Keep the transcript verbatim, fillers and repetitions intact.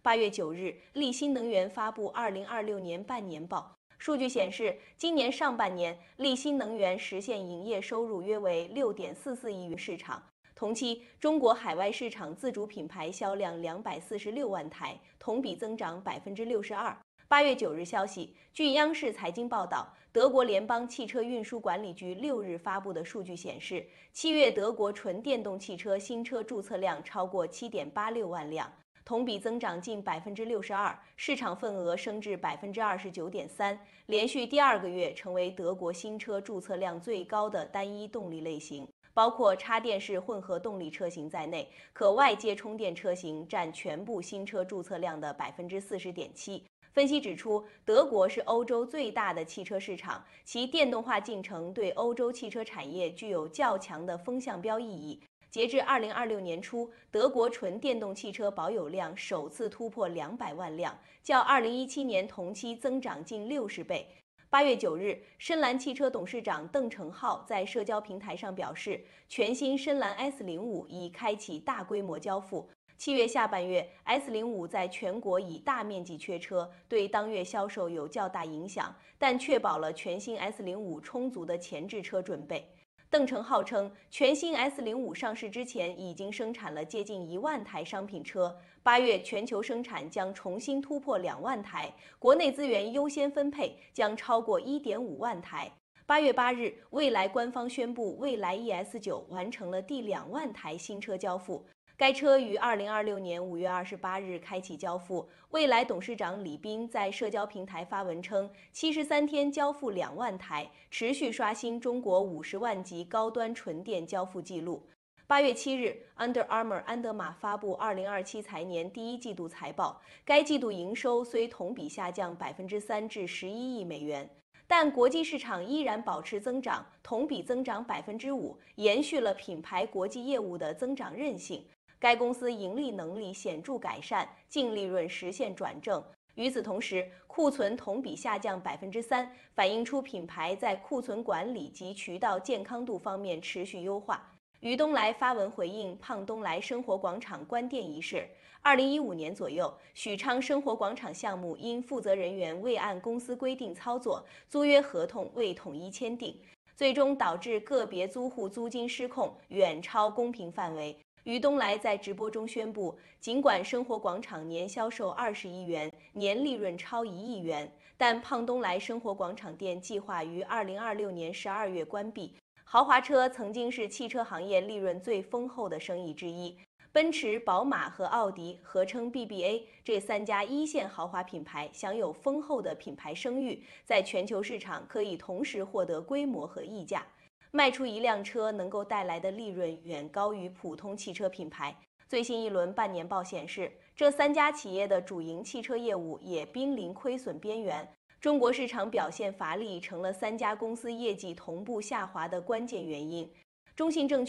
八月九日，力新能源发布二零二六年半年报。数据显示，今年上半年，力新能源实现营业收入约为六点四四亿元市场。同期，中国海外市场自主品牌销量两百四十六万台，同比增长百分之六十二。八月九日消息，据央视财经报道，德国联邦汽车运输管理局六日发布的数据显示，七月德国纯电动汽车新车注册量超过七点八六万辆，同比增长近百分之六十二，市场份额升至百分之二十九点三，连续第二个月成为德国新车注册量最高的单一动力类型。包括插电式混合动力车型在内，可外接充电车型占全部新车注册量的百分之四十点七。分析指出，德国是欧洲最大的汽车市场，其电动化进程对欧洲汽车产业具有较强的风向标意义。截至二零二六年初，德国纯电动汽车保有量首次突破两百万辆，较二零一七年同期增长近六十倍。八月九日，深蓝汽车董事长邓成浩在社交平台上表示，全新深蓝 S 零五已开启大规模交付。七月下半月 ，S 零五在全国已大面积缺车，对当月销售有较大影响，但确保了全新 S 零五充足的前置车准备。邓成浩称，全新 S 零五上市之前已经生产了接近一万台商品车，八月全球生产将重新突破两万台，国内资源优先分配将超过一点五万台。八月八日，蔚来官方宣布，蔚来 E S 九完成了第两万台新车交付。该车于二零二六年五月二十八日开启交付。蔚来董事长李斌在社交平台发文称，七十三天交付两万台，持续刷新中国五十万级高端纯电交付记录。八月七日 ，Under Armour 安德玛发布二零二七财年第一季度财报，该季度营收虽同比下降百分之三至十一亿美元，但国际市场依然保持增长，同比增长百分之五，延续了品牌国际业务的增长韧性。该公司盈利能力显著改善，净利润实现转正。与此同时，库存同比下降百分之三，反映出品牌在库存管理及渠道健康度方面持续优化。于东来发文回应胖东来生活广场关店一事。二零一五年左右，许昌生活广场项目因负责人员未按公司规定操作，租约合同未统一签订，最终导致个别租户租金失控，远超公平范围。于东来在直播中宣布，尽管生活广场年销售二十亿元，年利润超一亿元，但胖东来生活广场店计划于二零二六年十二月关闭。豪华车曾经是汽车行业利润最丰厚的生意之一，奔驰、宝马和奥迪合称 B B A， 这三家一线豪华品牌享有丰厚的品牌声誉，在全球市场可以同时获得规模和溢价。卖出一辆车能够带来的利润远高于普通汽车品牌。最新一轮半年报显示，这三家企业的主营汽车业务也濒临亏损边缘。中国市场表现乏力，成了三家公司业绩同步下滑的关键原因。中信证券